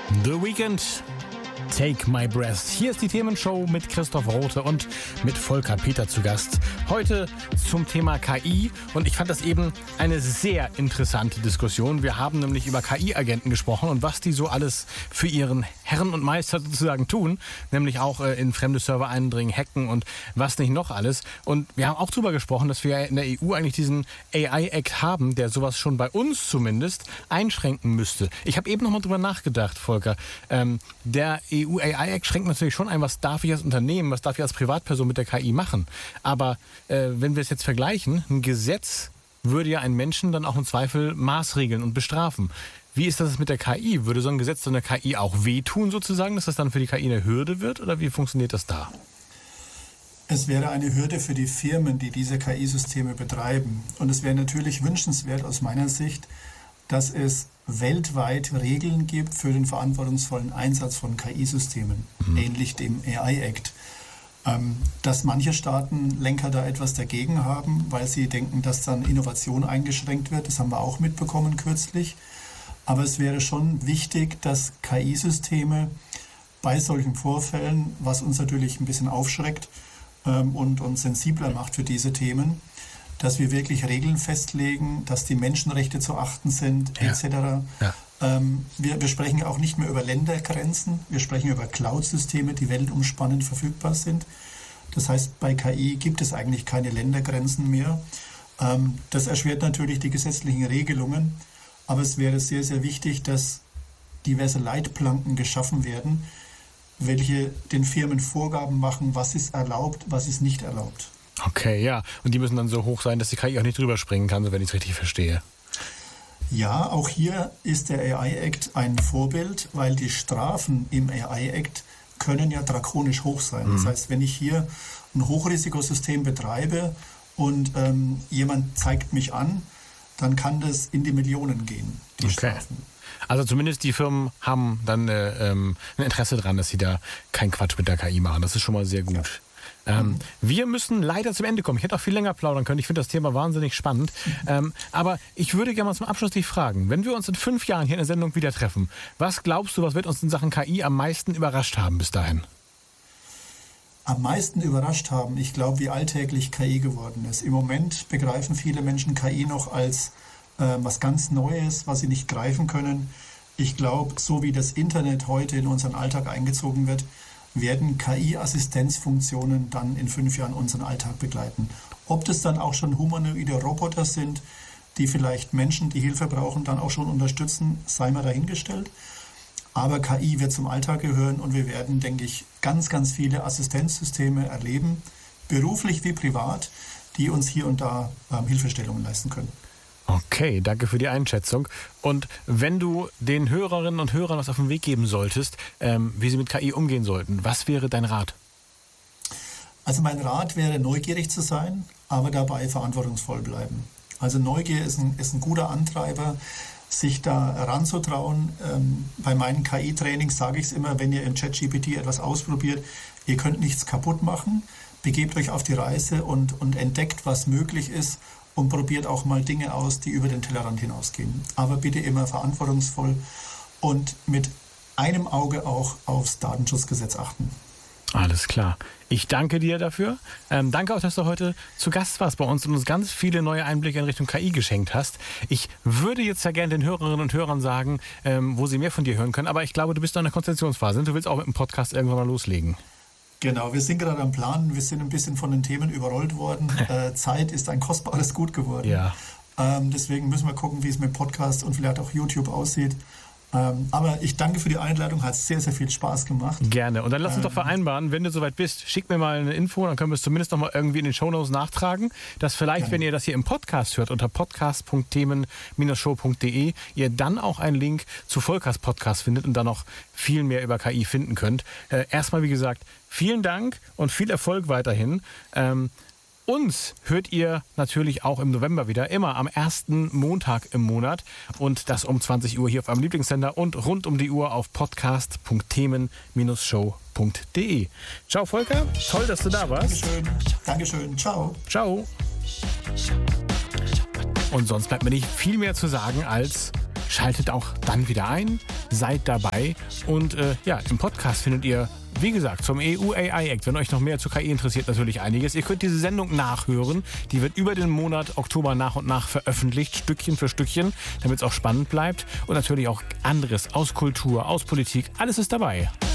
The Weekend. Take My Breath. Hier ist die Themenshow mit Christoph Rothe und mit Volker Peter zu Gast. Heute zum Thema KI und ich fand das eben eine sehr interessante Diskussion. Wir haben nämlich über KI-Agenten gesprochen und was die so alles für ihren Herren und Meister sozusagen tun, nämlich auch in fremde Server eindringen, hacken und was nicht noch alles. Und wir haben auch darüber gesprochen, dass wir in der EU eigentlich diesen AI-Act haben, der sowas schon bei uns zumindest einschränken müsste. Ich habe eben nochmal drüber nachgedacht, Volker. Der EU-AI-Act schränkt natürlich schon ein, was darf ich als Unternehmen, was darf ich als Privatperson mit der KI machen. Aber wenn wir es jetzt vergleichen, ein Gesetz würde ja einen Menschen dann auch im Zweifel maßregeln und bestrafen. Wie ist das mit der KI? Würde so ein Gesetz so einer KI auch wehtun sozusagen, dass das dann für die KI eine Hürde wird? Oder wie funktioniert das da? Es wäre eine Hürde für die Firmen, die diese KI-Systeme betreiben. Und es wäre natürlich wünschenswert aus meiner Sicht, dass es weltweit Regeln gibt für den verantwortungsvollen Einsatz von KI-Systemen, ähnlich dem AI-Act. Dass manche Staatenlenker da etwas dagegen haben, weil sie denken, dass dann Innovation eingeschränkt wird, das haben wir auch mitbekommen kürzlich. Aber es wäre schon wichtig, dass KI-Systeme bei solchen Vorfällen, was uns natürlich ein bisschen aufschreckt und uns sensibler macht für diese Themen, dass wir wirklich Regeln festlegen, dass die Menschenrechte zu achten sind, etc. Ja. Wir sprechen auch nicht mehr über Ländergrenzen, wir sprechen über Cloud-Systeme, die weltumspannend verfügbar sind. Das heißt, bei KI gibt es eigentlich keine Ländergrenzen mehr. Das erschwert natürlich die gesetzlichen Regelungen, aber es wäre sehr, sehr wichtig, dass diverse Leitplanken geschaffen werden, welche den Firmen Vorgaben machen, was ist erlaubt, was ist nicht erlaubt. Okay, ja. Und die müssen dann so hoch sein, dass die KI auch nicht drüber springen kann, so wenn ich es richtig verstehe. Ja, auch hier ist der AI-Act ein Vorbild, weil die Strafen im AI-Act können ja drakonisch hoch sein. Das heißt, wenn ich hier ein Hochrisikosystem betreibe und jemand zeigt mich an, dann kann das in die Millionen gehen, die Strafen. Also zumindest die Firmen haben dann ein Interesse daran, dass sie da keinen Quatsch mit der KI machen. Das ist schon mal sehr gut. Ja. Wir müssen leider zum Ende kommen. Ich hätte auch viel länger plaudern können. Ich finde das Thema wahnsinnig spannend. Aber ich würde gerne mal zum Abschluss dich fragen, wenn wir uns in 5 Jahren hier in der Sendung wieder treffen, was glaubst du, was wird uns in Sachen KI am meisten überrascht haben bis dahin? Am meisten überrascht haben, ich glaube, wie alltäglich KI geworden ist. Im Moment begreifen viele Menschen KI noch als was ganz Neues, was sie nicht greifen können. Ich glaube, so wie das Internet heute in unseren Alltag eingezogen wird, werden KI-Assistenzfunktionen dann in 5 Jahren unseren Alltag begleiten. Ob das dann auch schon humanoide Roboter sind, die vielleicht Menschen, die Hilfe brauchen, dann auch schon unterstützen, sei mal dahingestellt. Aber KI wird zum Alltag gehören und wir werden, denke ich, ganz, ganz viele Assistenzsysteme erleben, beruflich wie privat, die uns hier und da Hilfestellungen leisten können. Okay, danke für die Einschätzung. Und wenn du den Hörerinnen und Hörern was auf den Weg geben solltest, wie sie mit KI umgehen sollten, was wäre dein Rat? Also mein Rat wäre, neugierig zu sein, aber dabei verantwortungsvoll bleiben. Also Neugier ist ein guter Antreiber, sich da ranzutrauen. Bei meinen KI-Trainings sage ich es immer, wenn ihr im ChatGPT etwas ausprobiert, ihr könnt nichts kaputt machen, begebt euch auf die Reise und entdeckt, was möglich ist, und probiert auch mal Dinge aus, die über den Tellerrand hinausgehen. Aber bitte immer verantwortungsvoll und mit einem Auge auch aufs Datenschutzgesetz achten. Alles klar. Ich danke dir dafür. Danke auch, dass du heute zu Gast warst bei uns und uns ganz viele neue Einblicke in Richtung KI geschenkt hast. Ich würde jetzt ja gerne den Hörerinnen und Hörern sagen, wo sie mehr von dir hören können, aber ich glaube, du bist noch in der Konzentrationsphase. Du willst auch mit dem Podcast irgendwann mal loslegen. Genau, wir sind gerade am Planen, wir sind ein bisschen von den Themen überrollt worden. Zeit ist ein kostbares Gut geworden. Ja. Deswegen müssen wir gucken, wie es mit Podcast und vielleicht auch YouTube aussieht. Aber ich danke für die Einladung, hat sehr, sehr viel Spaß gemacht. Gerne. Und dann lass uns doch vereinbaren, wenn du soweit bist, schick mir mal eine Info, dann können wir es zumindest noch mal irgendwie in den Shownotes nachtragen, dass vielleicht, wenn ihr das hier im Podcast hört, unter podcast.themen-show.de, ihr dann auch einen Link zu Volkers Podcast findet und dann noch viel mehr über KI finden könnt. Erstmal, wie gesagt, vielen Dank und viel Erfolg weiterhin. Uns hört ihr natürlich auch im November wieder, immer am ersten Montag im Monat und das um 20 Uhr hier auf eurem Lieblingssender und rund um die Uhr auf podcast.themen-show.de. Ciao Volker, toll, dass du da warst. Dankeschön, ciao. Ciao. Und sonst bleibt mir nicht viel mehr zu sagen als schaltet auch dann wieder ein, seid dabei. Und im Podcast findet ihr, wie gesagt, zum EU-AI-Act, wenn euch noch mehr zur KI interessiert, natürlich einiges. Ihr könnt diese Sendung nachhören. Die wird über den Monat Oktober nach und nach veröffentlicht, Stückchen für Stückchen, damit es auch spannend bleibt. Und natürlich auch anderes aus Kultur, aus Politik. Alles ist dabei.